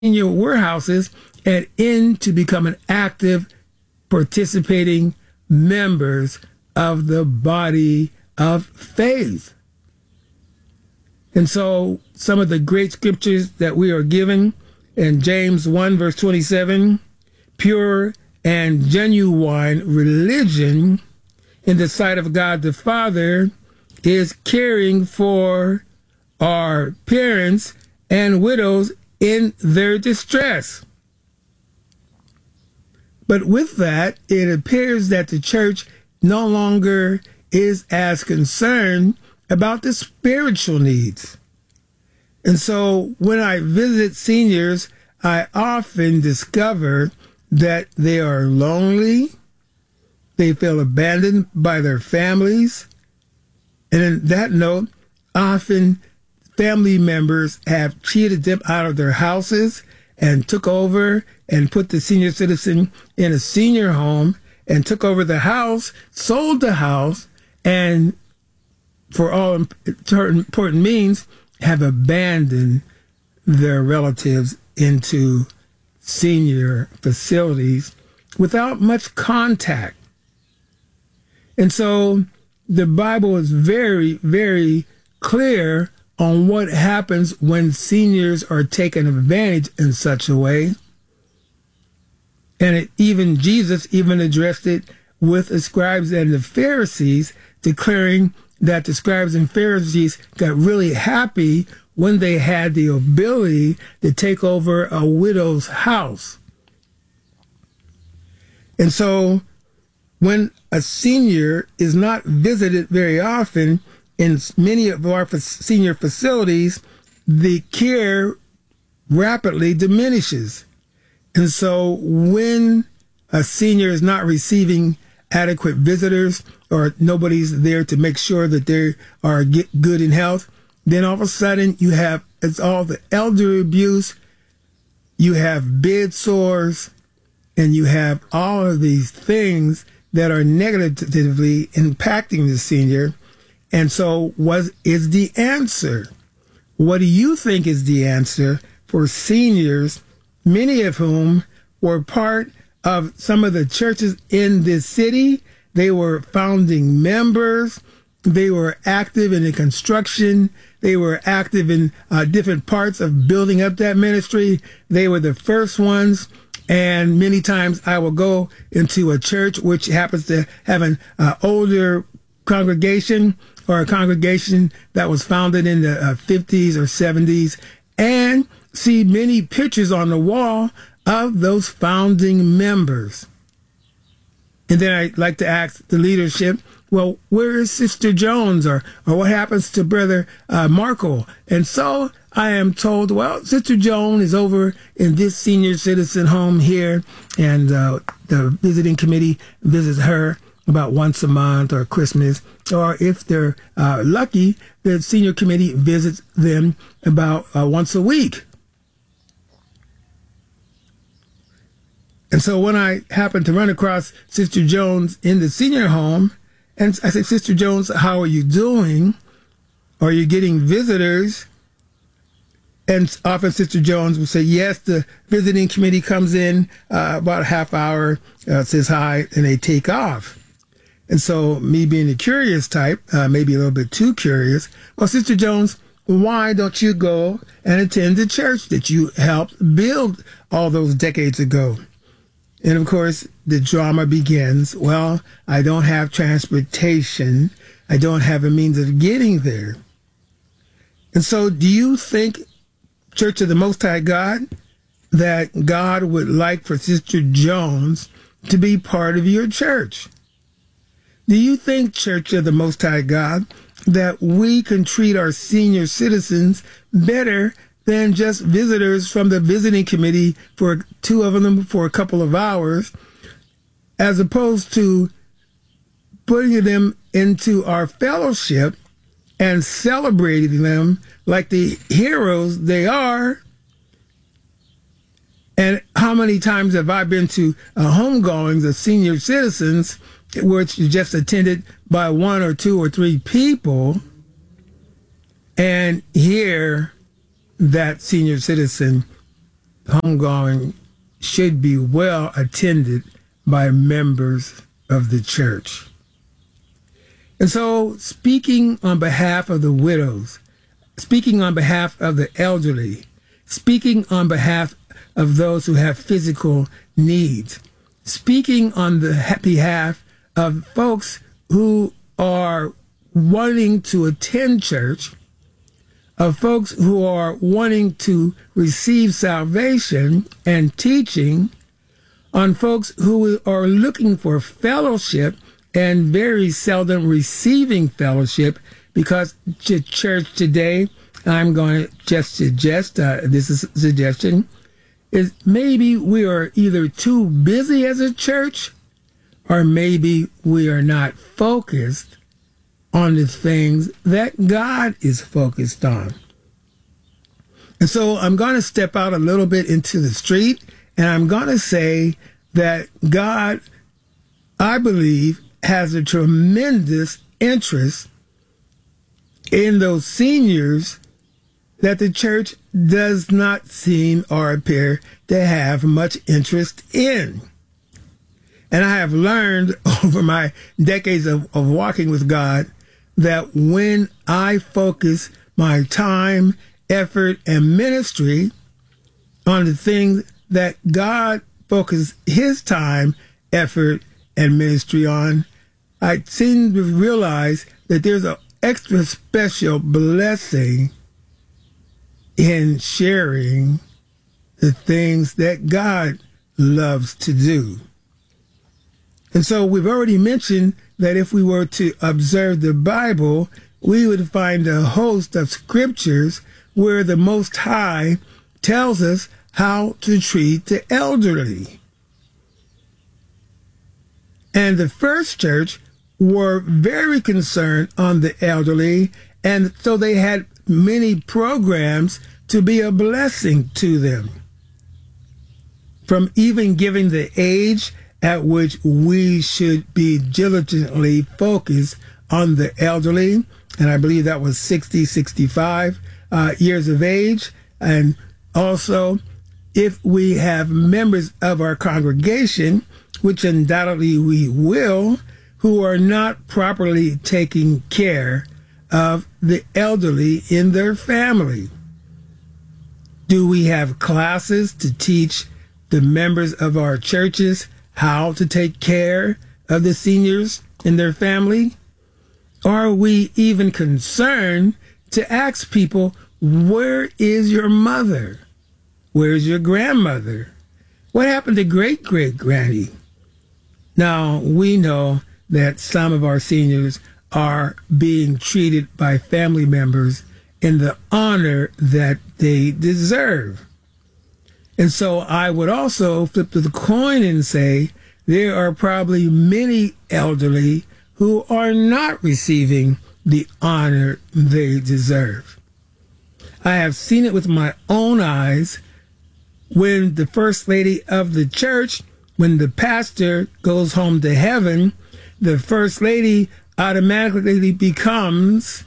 senior warehouses and into becoming active, participating members of the body of faith. And so some of the great scriptures that we are given in James 1, verse 27, pure and genuine religion in the sight of God the Father is caring for our parents and widows in their distress. But with that, it appears that the church no longer is as concerned about the spiritual needs. And so when I visit seniors, I often discover that they are lonely, they feel abandoned by their families, and in that note, often family members have cheated them out of their houses and took over and put the senior citizen in a senior home and took over the house, sold the house, and for all important means, have abandoned their relatives into senior facilities without much contact. And so the Bible is very, very clear on what happens when seniors are taken advantage in such a way. And Jesus even addressed it with the scribes and the Pharisees, declaring that the scribes and Pharisees got really happy when they had the ability to take over a widow's house. And so when a senior is not visited very often in many of our senior facilities, the care rapidly diminishes. And so when a senior is not receiving adequate visitors or nobody's there to make sure that they are good in health, then all of a sudden it's all the elder abuse, you have bed sores, and you have all of these things that are negatively impacting the senior. And so what is the answer? What do you think is the answer for seniors, many of whom were part of some of the churches in this city? They were founding members. They were active in the construction. They were active in different parts of building up that ministry. They were the first ones. And many times I will go into a church which happens to have an older congregation or a congregation that was founded in the 50s or 70s and see many pictures on the wall of those founding members. And then I like to ask the leadership, well, where is Sister Jones, or what happens to Brother Marco? And so I am told, well, Sister Jones is over in this senior citizen home here, and the visiting committee visits her about once a month or Christmas, or if they're lucky, the senior committee visits them about once a week. And so when I happen to run across Sister Jones in the senior home, and I say, Sister Jones, how are you doing? Are you getting visitors? And often Sister Jones will say, yes, the visiting committee comes in about a half hour, says hi, and they take off. And so me being the curious type, maybe a little bit too curious, well, Sister Jones, why don't you go and attend the church that you helped build all those decades ago? And of course, the drama begins. Well, I don't have transportation. I don't have a means of getting there. And so do you think, Church of the Most High God, that God would like for Sister Jones to be part of your church? Do you think, Church of the Most High God, that we can treat our senior citizens better than just visitors from the visiting committee, for two of them for a couple of hours, as opposed to putting them into our fellowship and celebrating them like the heroes they are? And how many times have I been to homegoings of senior citizens, which is just attended by one or two or three people, and hear that senior citizen homegoing should be well attended by members of the church. And so, speaking on behalf of the widows, speaking on behalf of the elderly, speaking on behalf of those who have physical needs, speaking on the behalf of folks who are wanting to attend church, of folks who are wanting to receive salvation and teaching, on folks who are looking for fellowship and very seldom receiving fellowship, because the church today, I'm going to just suggest, this is a suggestion, is maybe we are either too busy as a church, or maybe we are not focused on the things that God is focused on. And so I'm going to step out a little bit into the street, and I'm going to say that God, I believe, has a tremendous interest in those seniors that the church does not seem or appear to have much interest in. And I have learned over my decades of walking with God that when I focus my time, effort, and ministry on the things that God focused his time, effort, and ministry on, I seem to realize that there's an extra special blessing in sharing the things that God loves to do. And so we've already mentioned that if we were to observe the Bible, we would find a host of scriptures where the Most High tells us how to treat the elderly. And the first church were very concerned on the elderly, and so they had many programs to be a blessing to them. From even giving the age at which we should be diligently focused on the elderly, and I believe that was 60, 65 years of age. And also, if we have members of our congregation, which undoubtedly we will, who are not properly taking care of the elderly in their family. Do we have classes to teach the members of our churches how to take care of the seniors in their family? Are we even concerned to ask people, where is your mother? Where's your grandmother? What happened to great-great-granny? Now, we know that some of our seniors are being treated by family members in the honor that they deserve. And so I would also flip to the coin and say there are probably many elderly who are not receiving the honor they deserve. I have seen it with my own eyes when the first lady of the church, when the pastor goes home to heaven, the first lady automatically becomes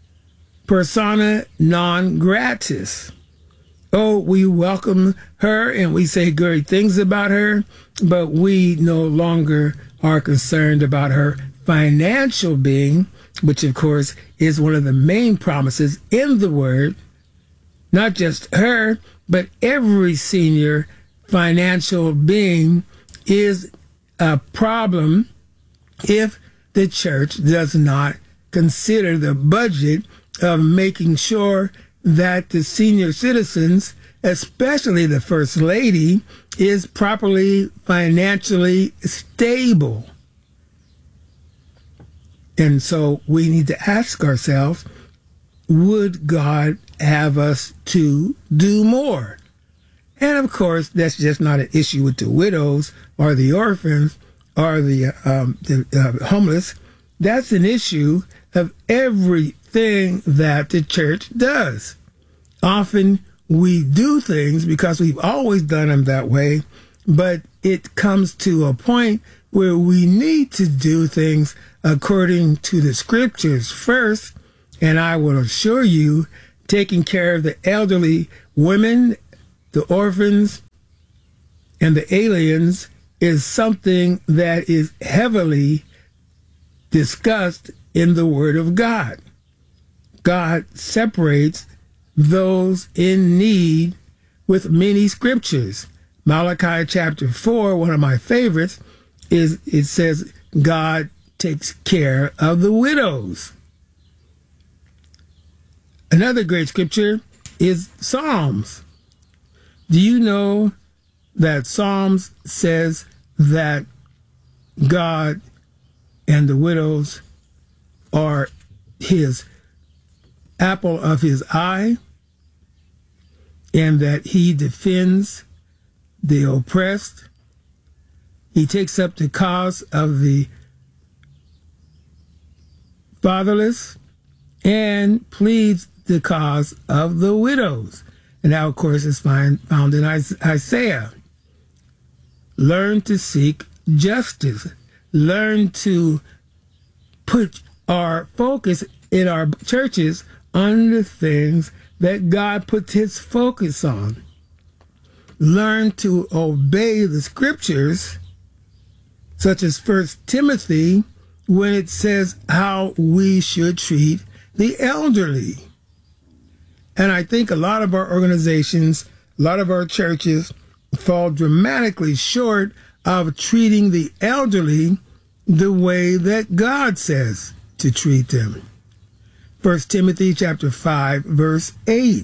persona non gratis. Oh, we welcome her and we say great things about her, but we no longer are concerned about her financial being, which of course is one of the main promises in the Word. Not just her, but every senior financial being is a problem if the church does not consider the budget of making sure that the senior citizens, especially the First Lady, is properly financially stable. And so we need to ask ourselves, would God have us to do more? And of course, that's just not an issue with the widows or the orphans or the homeless. That's an issue of everything that the church does. Often we do things because we've always done them that way, but it comes to a point where we need to do things according to the scriptures first. And I will assure you, taking care of the elderly women the orphans, and the aliens is something that is heavily discussed in the Word of God. God separates those in need with many scriptures. Malachi chapter 4, one of my favorites, it says God takes care of the widows. Another great scripture is Psalms. Do you know that Psalms says that God and the widows are his apple of his eye, and that he defends the oppressed? He takes up the cause of the fatherless and pleads the cause of the widows. And that, of course, is found in Isaiah. Learn to seek justice. Learn to put our focus in our churches on the things that God puts his focus on. Learn to obey the scriptures, such as 1 Timothy, when it says how we should treat the elderly. And I think a lot of our organizations, a lot of our churches fall dramatically short of treating the elderly the way that God says to treat them. 1 Timothy chapter 5, verse 8.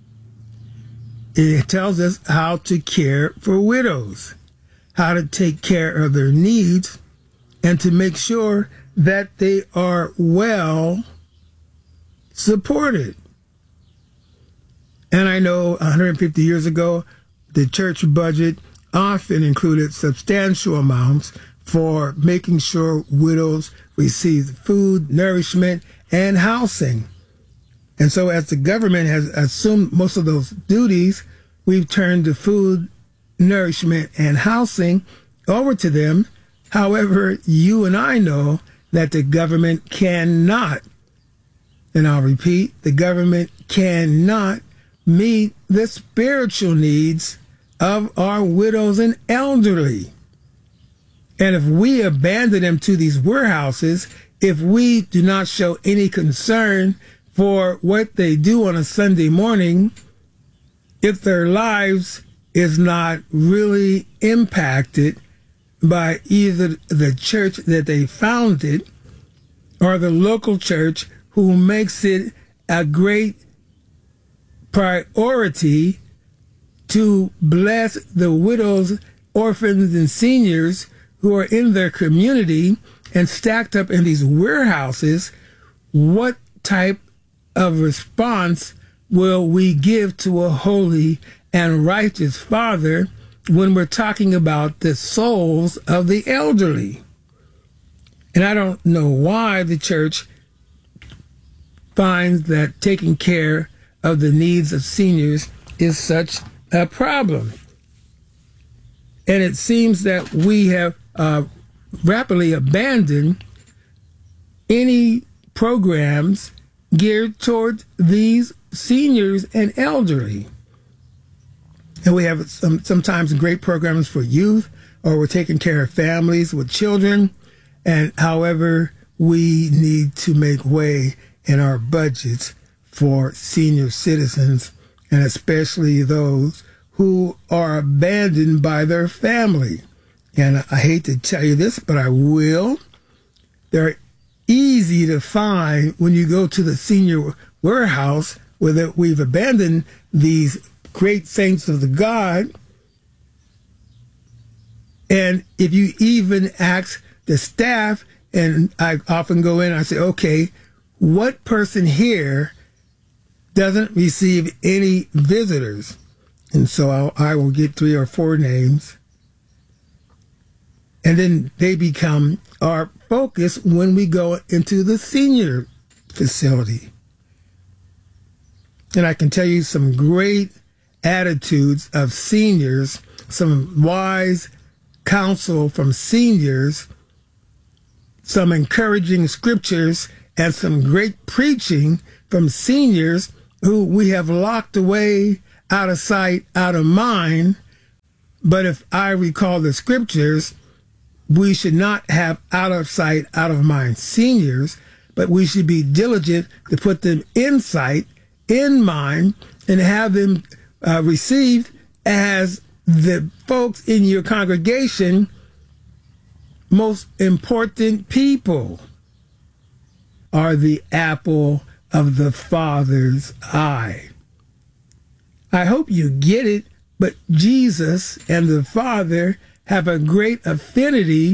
It tells us how to care for widows, how to take care of their needs, and to make sure that they are well supported. And I know 150 years ago, the church budget often included substantial amounts for making sure widows received food, nourishment, and housing. And so as the government has assumed most of those duties, we've turned the food, nourishment, and housing over to them. However, you and I know that the government cannot, and I'll repeat, the government cannot meet the spiritual needs of our widows and elderly. And if we abandon them to these warehouses, if we do not show any concern for what they do on a Sunday morning, if their lives is not really impacted by either the church that they founded or the local church who makes it a great priority to bless the widows, orphans, and seniors who are in their community and stacked up in these warehouses, what type of response will we give to a holy and righteous Father when we're talking about the souls of the elderly? And I don't know why the church finds that taking care of the needs of seniors is such a problem. And it seems that we have rapidly abandoned any programs geared toward these seniors and elderly. And we have sometimes great programs for youth, or we're taking care of families with children. And however, we need to make way in our budgets for senior citizens, and especially those who are abandoned by their family. And I hate to tell you this, but I will. They're easy to find when you go to the senior warehouse, where we've abandoned these great saints of the God. And if you even ask the staff, and I often go in, I say, okay, what person here doesn't receive any visitors? And so I will get 3 or 4 names. And then they become our focus when we go into the senior facility. And I can tell you some great attitudes of seniors, some wise counsel from seniors, some encouraging scriptures, and some great preaching from seniors who we have locked away out of sight, out of mind. But if I recall the scriptures, we should not have out of sight, out of mind seniors, but we should be diligent to put them in sight, in mind, and have them received as the folks in your congregation most important people are the apple of the Father's eye. I hope you get it, but Jesus and the Father have a great affinity